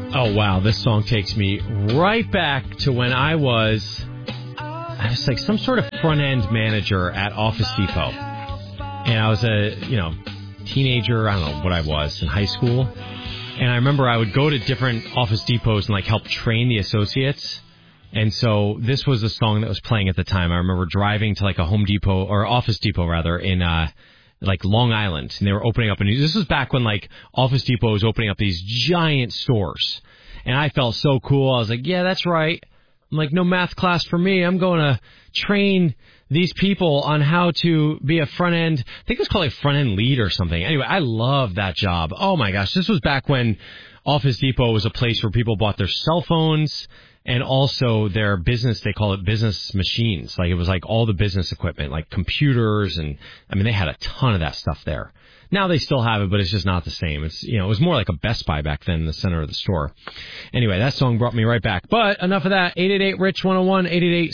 Oh, wow. This song takes me right back to when I was like some sort of front-end manager at Office Depot. And I was a, teenager. I don't know what I was in high school. And I remember I would go to different Office Depots and, help train the associates. And so this was the song that was playing at the time. I remember driving to, a Home Depot, or Office Depot, rather, in, Long Island. And they were opening up this was back when, Office Depot was opening up these giant stores. And I felt so cool. I was like, yeah, that's right. I'm like, no math class for me. I'm going to train these people on how to be a front end. I think it was called a front end lead or something. Anyway, I love that job. Oh my gosh. This was back when Office Depot was a place where people bought their cell phones and also their business. They call it business machines. It was all the business equipment, like computers. And they had a ton of that stuff there. Now they still have it, but it's just not the same. It's, it was more like a Best Buy back then in the center of the store. Anyway, that song brought me right back. But enough of that. 888-RICH-101,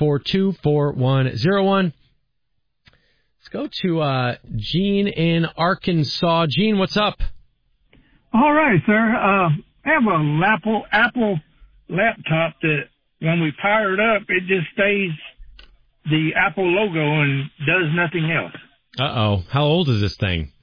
888-742-4101. Let's go to Gene in Arkansas. Gene, what's up? All right, sir. I have an Apple laptop that when we power it up, it just stays the Apple logo and does nothing else. Uh-oh. How old is this thing?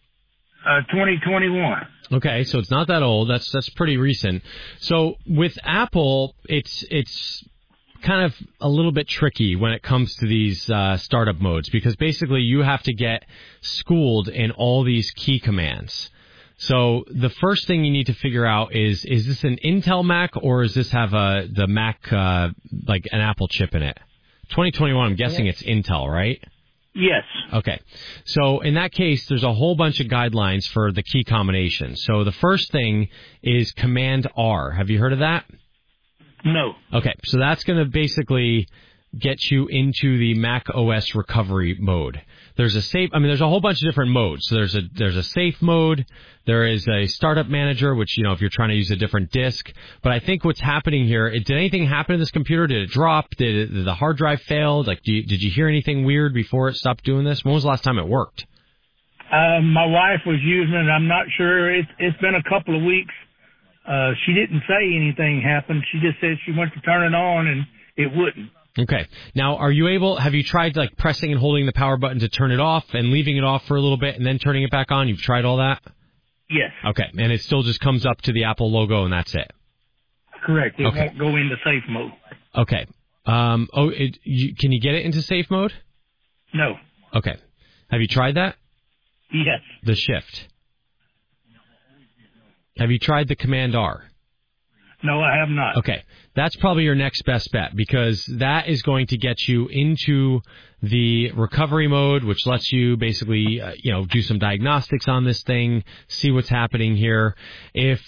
2021. Okay, so it's not that old. That's pretty recent. So with Apple, it's kind of a little bit tricky when it comes to these startup modes, because basically you have to get schooled in all these key commands. So the first thing you need to figure out is this an Intel Mac, or does this have the Mac an Apple chip in it? 2021, I'm guessing it's Intel, right? Yes. Okay. So in that case, there's a whole bunch of guidelines for the key combinations. So the first thing is Command R. Have you heard of that? No. Okay. So that's going to basically get you into the Mac OS recovery mode. There's a whole bunch of different modes. So there's a safe mode. There is a startup manager, which, if you're trying to use a different disk. But I think what's happening here, did anything happen to this computer? Did it drop? Did the hard drive fail? Did you hear anything weird before it stopped doing this? When was the last time it worked? My wife was using it. I'm not sure. It's been a couple of weeks. She didn't say anything happened. She just said she went to turn it on and it wouldn't. Okay. Now, have you tried pressing and holding the power button to turn it off and leaving it off for a little bit and then turning it back on? You've tried all that? Yes. Okay. And it still just comes up to the Apple logo and that's it? Correct. It won't go into safe mode. Okay. Can you get it into safe mode? No. Okay. Have you tried that? Yes. The shift. Have you tried the Command R? No, I have not. Okay. That's probably your next best bet, because that is going to get you into the recovery mode, which lets you basically, do some diagnostics on this thing, see what's happening here. Did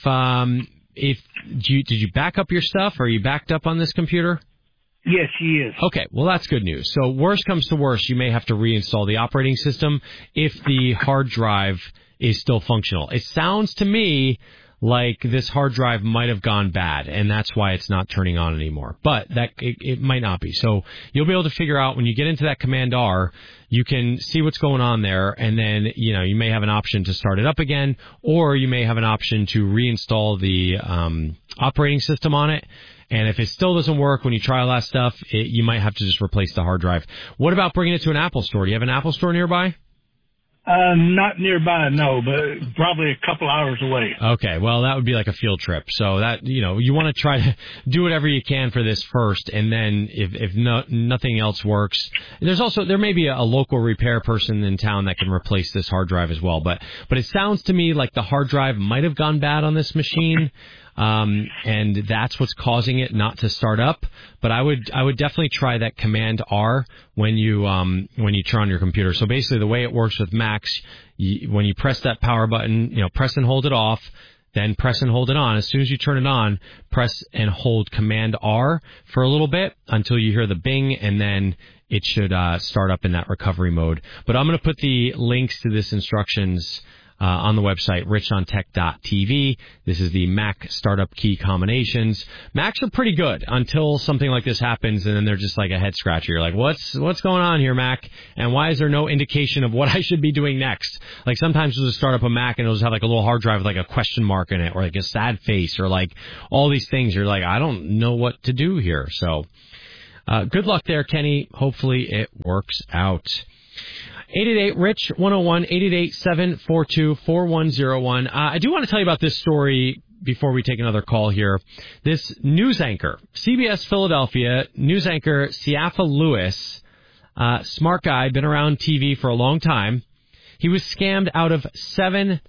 you back up your stuff? Are you backed up on this computer? Yes, she is. Okay, well, that's good news. So worst comes to worst, you may have to reinstall the operating system if the hard drive is still functional. It sounds to me like this hard drive might have gone bad, and that's why it's not turning on anymore. But it might not be. So you'll be able to figure out when you get into that Command R, you can see what's going on there, and then, you may have an option to start it up again, or you may have an option to reinstall the operating system on it. And if it still doesn't work when you try all that stuff, you might have to just replace the hard drive. What about bringing it to an Apple store? Do you have an Apple store nearby? Not nearby, no, but probably a couple hours away. Okay, well, that would be like a field trip. So that, you want to try to do whatever you can for this first, and then if nothing else works, there may be a local repair person in town that can replace this hard drive as well. But it sounds to me like the hard drive might have gone bad on this machine. And that's what's causing it not to start up. But I would definitely try that Command R when you turn on your computer. So basically the way it works with Macs, when you press that power button, press and hold it off, then press and hold it on. As soon as you turn it on, press and hold Command R for a little bit until you hear the bing, and then it should start up in that recovery mode. But I'm going to put the links to this instructions on the website, richontech.tv. This is the Mac startup key combinations. Macs are pretty good until something like this happens, and then they're just like a head scratcher. You're like, what's going on here, Mac? And why is there no indication of what I should be doing next? Like sometimes you'll just start up a Mac and it'll just have like a little hard drive with like a question mark in it, or like a sad face, or like all these things. You're like, I don't know what to do here. So good luck there, Kenny. Hopefully it works out. 888-RICH-101, 888-742-4101. I do want to tell you about this story before we take another call here. This news anchor, CBS Philadelphia, news anchor Siafa Lewis, smart guy, been around TV for a long time. He was scammed out of $7,000.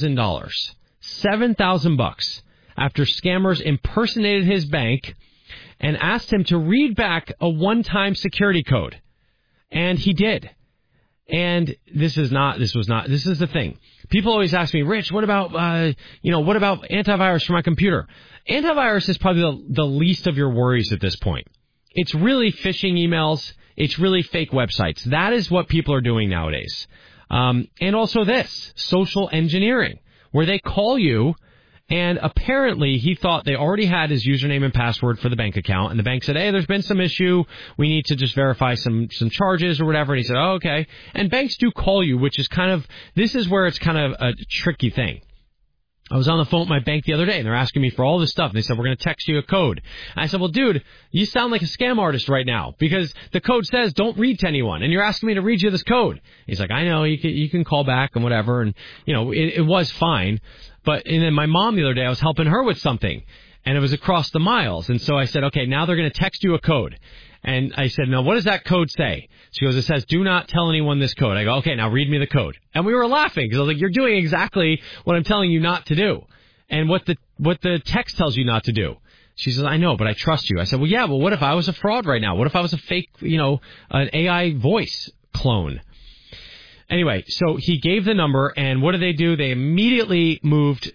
$7,000 after scammers impersonated his bank and asked him to read back a one-time security code. And he did. And this is the thing. People always ask me, Rich, what about antivirus for my computer? Antivirus is probably the least of your worries at this point. It's really phishing emails. It's really fake websites. That is what people are doing nowadays. And also this, social engineering, where they call you. And apparently he thought they already had his username and password for the bank account. And the bank said, hey, there's been some issue. We need to just verify some charges or whatever. And he said, oh, okay. And banks do call you, which is this is where it's kind of a tricky thing. I was on the phone with my bank the other day, and they're asking me for all this stuff. And they said, we're going to text you a code. And I said, well, dude, you sound like a scam artist right now, because the code says don't read to anyone, and you're asking me to read you this code. He's like, I know, you can call back and whatever. And, it was fine. And then my mom the other day, I was helping her with something, and it was across the miles. And so I said, okay, now they're going to text you a code. And I said, no, what does that code say? She goes, it says, do not tell anyone this code. I go, okay, now read me the code. And we were laughing because I was like, you're doing exactly what I'm telling you not to do, and what the text tells you not to do. She says, I know, but I trust you. I said, well, yeah, but what if I was a fraud right now? What if I was a fake, an AI voice clone? Anyway, so he gave the number, and what did they do? They immediately moved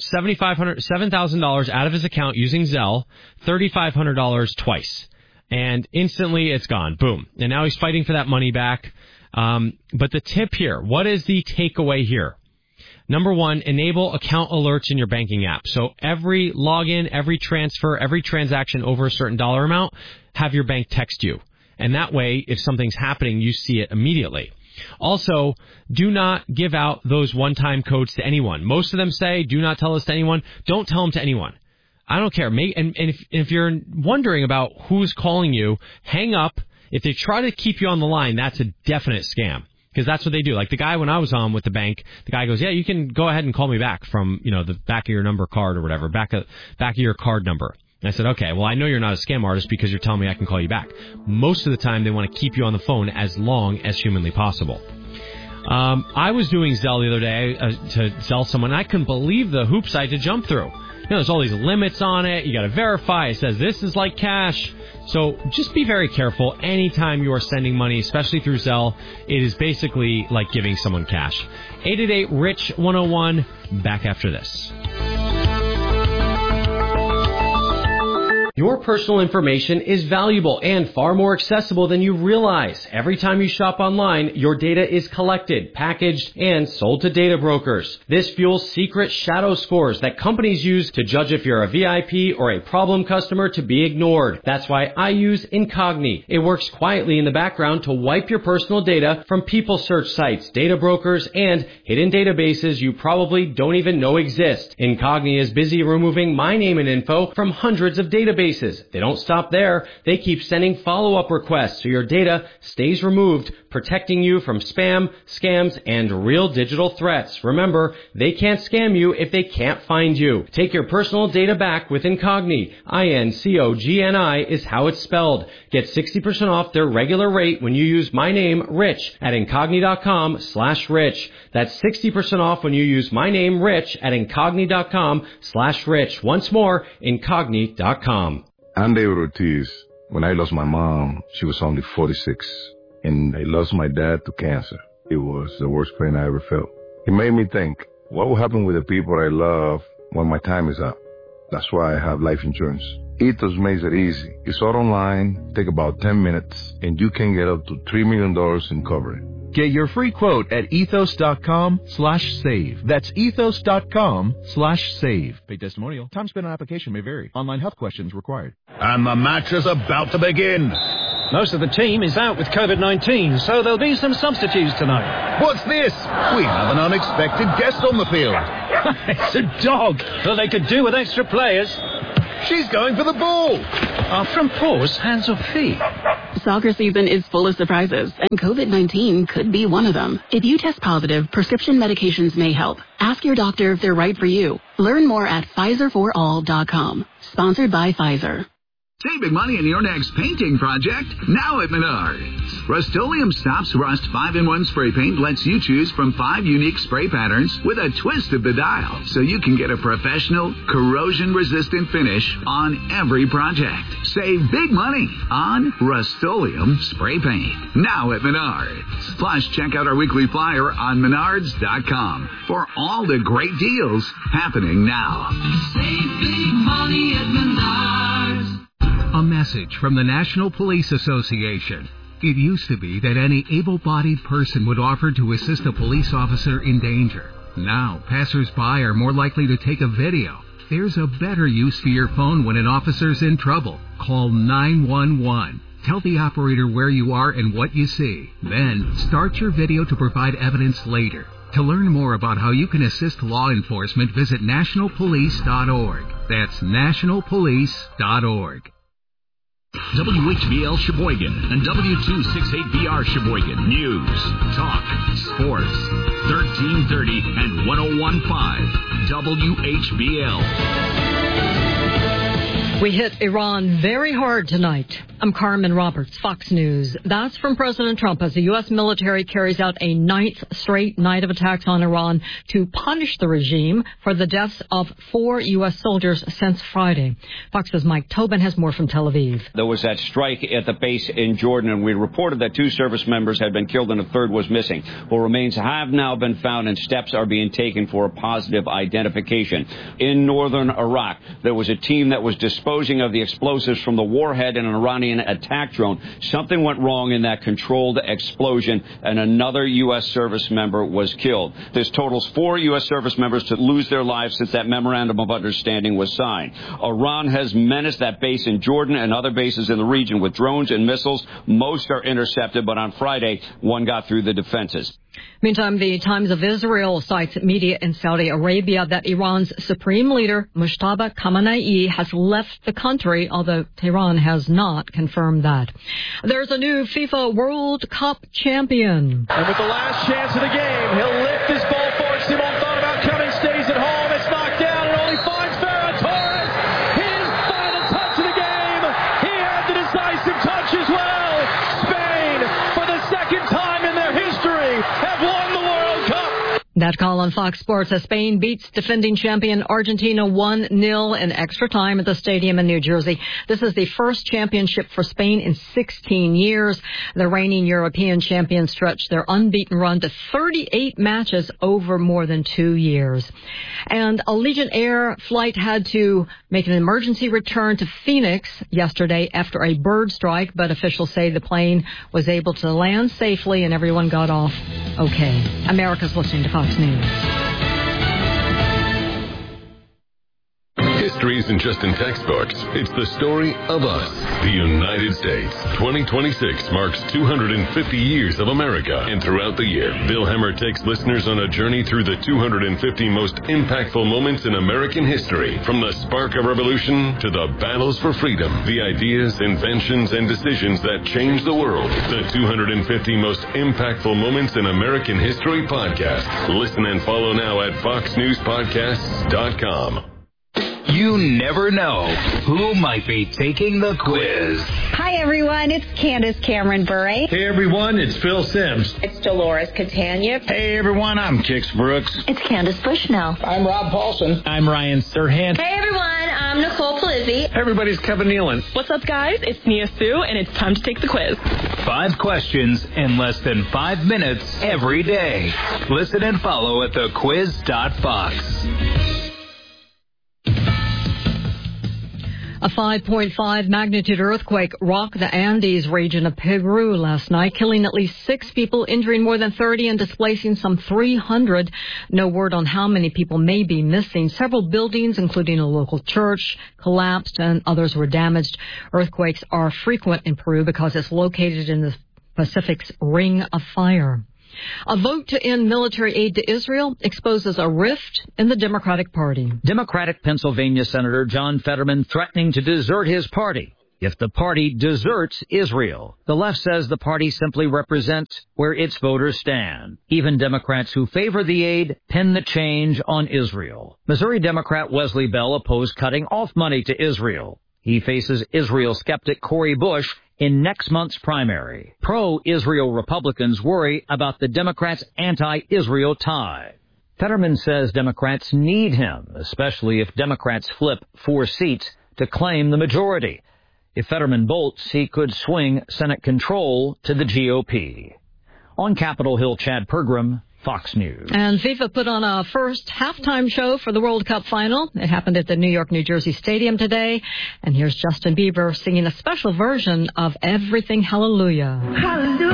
$7,000 out of his account using Zelle, $3,500 twice. And instantly it's gone. Boom. And now he's fighting for that money back. But the tip here, what is the takeaway here? Number one, enable account alerts in your banking app. So every login, every transfer, every transaction over a certain dollar amount, have your bank text you. And that way, if something's happening, you see it immediately. Also, do not give out those one-time codes to anyone. Most of them say, do not tell us to anyone. Don't tell them to anyone. I don't care. And if you're wondering about who's calling you, hang up. If they try to keep you on the line, that's a definite scam, because that's what they do. Like the guy when I was on with the bank, the guy goes, yeah, you can go ahead and call me back from, the back of your number card or whatever, back of your card number. And I said, okay, well, I know you're not a scam artist because you're telling me I can call you back. Most of the time, they want to keep you on the phone as long as humanly possible. I was doing Zelle the other day to Zelle someone, and I couldn't believe the hoops I had to jump through. There's all these limits on it. You got to verify. It says this is like cash. So just be very careful anytime you are sending money, especially through Zelle. It is basically like giving someone cash. 888-RICH-101. Back after this. Your personal information is valuable and far more accessible than you realize. Every time you shop online, your data is collected, packaged, and sold to data brokers. This fuels secret shadow scores that companies use to judge if you're a VIP or a problem customer to be ignored. That's why I use Incogni. It works quietly in the background to wipe your personal data from people search sites, data brokers, and hidden databases you probably don't even know exist. Incogni is busy removing my name and info from hundreds of databases. They don't stop there. They keep sending follow-up requests so your data stays removed, protecting you from spam, scams, and real digital threats. Remember, they can't scam you if they can't find you. Take your personal data back with Incogni. Incogni is how it's spelled. Get 60% off their regular rate when you use my name, Rich, at Incogni.com/Rich. That's 60% off when you use my name, Rich, at Incogni.com/Rich. Once more, Incogni.com. I'm David Ortiz. When I lost my mom, she was only 46. And I lost my dad to cancer. It was the worst pain I ever felt. It made me think, what will happen with the people I love when my time is up? That's why I have life insurance. Ethos makes it easy. It's all online, take about 10 minutes, and you can get up to $3 million in coverage. Get your free quote at ethos.com/save. That's ethos.com/save. Paid testimonial. Time spent on application may vary. Online health questions required. And the match is about to begin. Most of the team is out with COVID-19, so there'll be some substitutes tonight. What's this? We have an unexpected guest on the field. It's a dog. Well, they could do with extra players. She's going for the ball. From paws, hands or feet. Soccer season is full of surprises, and COVID-19 could be one of them. If you test positive, prescription medications may help. Ask your doctor if they're right for you. Learn more at PfizerForAll.com. Sponsored by Pfizer. Save big money in your next painting project, now at Menards. Rust-Oleum Stops Rust 5-in-1 spray paint lets you choose from 5 unique spray patterns with a twist of the dial, so you can get a professional, corrosion-resistant finish on every project. Save big money on Rust-Oleum spray paint, now at Menards. Plus, check out our weekly flyer on Menards.com for all the great deals happening now. Save big money at Menards. A message from the National Police Association. It used to be that any able-bodied person would offer to assist a police officer in danger. Now, passers-by are more likely to take a video. There's a better use for your phone when an officer's in trouble. Call 911. Tell the operator where you are and what you see. Then, start your video to provide evidence later. To learn more about how you can assist law enforcement, visit nationalpolice.org. That's nationalpolice.org. WHBL Sheboygan and W268BR Sheboygan. News, talk, sports. 1330 and 1015 WHBL. We hit Iran very hard tonight. I'm Carmen Roberts, Fox News. That's from President Trump as the U.S. military carries out a 9th straight night of attacks on Iran to punish the regime for the deaths of 4 U.S. soldiers since Friday. Fox's Mike Tobin has more from Tel Aviv. There was that strike at the base in Jordan, and we reported that 2 service members had been killed and a 3rd was missing. Well, remains have now been found, and steps are being taken for a positive identification. In northern Iraq, there was a team that was disposing of the explosives from the warhead in an Iranian attack drone. Something went wrong in that controlled explosion, and another U.S. service member was killed. This totals 4 U.S. service members to lose their lives since that memorandum of understanding was signed. Iran has menaced that base in Jordan and other bases in the region with drones and missiles. Most are intercepted, but on Friday, one got through the defenses. Meantime, the Times of Israel cites media in Saudi Arabia that Iran's supreme leader, Mujtaba Khamenei, has left the country, although Tehran has not confirmed that. There's a new FIFA World Cup champion. And with the last chance of the game, he'll lift his ball forward. Simon thought about coming, stays at home. It's knocked down and only finds Ferran Torres. His final touch of the game. He had the decisive touch as well. Spain, for the 2nd time in their history, have won the World Cup. That call on Fox Sports as Spain beats defending champion Argentina 1-0 in extra time at the stadium in New Jersey. This is the first championship for Spain in 16 years. The reigning European champions stretched their unbeaten run to 38 matches over more than 2 years. And Allegiant Air flight had to make an emergency return to Phoenix yesterday after a bird strike, but officials say the plane was able to land safely and everyone got off okay. America's listening to Fox News. History isn't just in textbooks. It's the story of us, the United States. 2026 marks 250 years of America. And throughout the year, Bill Hemmer takes listeners on a journey through the 250 most impactful moments in American history. From the spark of revolution to the battles for freedom, the ideas, inventions, and decisions that changed the world. The 250 most impactful moments in American history podcast. Listen and follow now at foxnewspodcasts.com. You never know who might be taking the quiz. Hi, everyone. It's Candace Cameron Bure. Hey, everyone. It's Phil Sims. It's Dolores Catania. Hey, everyone. I'm Kix Brooks. It's Candace Bushnell. I'm Rob Paulson. I'm Ryan Serhant. Hey, everyone. I'm Nicole Palizzi. Hey, everybody. It's Kevin Nealon. What's up, guys? It's Nia Sue, and it's time to take the quiz. 5 questions in less than 5 minutes every day. Listen and follow at thequiz.fox. A 5.5 magnitude earthquake rocked the Andes region of Peru last night, killing at least 6 people, injuring more than 30, and displacing some 300. No word on how many people may be missing. Several buildings, including a local church, collapsed and others were damaged. Earthquakes are frequent in Peru because it's located in the Pacific's Ring of Fire. A vote to end military aid to Israel exposes a rift in the Democratic Party. Democratic Pennsylvania Senator John Fetterman threatening to desert his party if the party deserts Israel. The left says the party simply represents where its voters stand. Even Democrats who favor the aid pin the change on Israel. Missouri Democrat Wesley Bell opposed cutting off money to Israel. He faces Israel skeptic Cori Bush in next month's primary. Pro-Israel Republicans worry about the Democrats' anti-Israel tie. Fetterman says Democrats need him, especially if Democrats flip 4 seats to claim the majority. If Fetterman bolts, he could swing Senate control to the GOP. On Capitol Hill, Chad Pergram, Fox News. And FIFA put on a first halftime show for the World Cup final. It happened at the New York, New Jersey Stadium today. And here's Justin Bieber singing a special version of Everything Hallelujah. Hallelujah.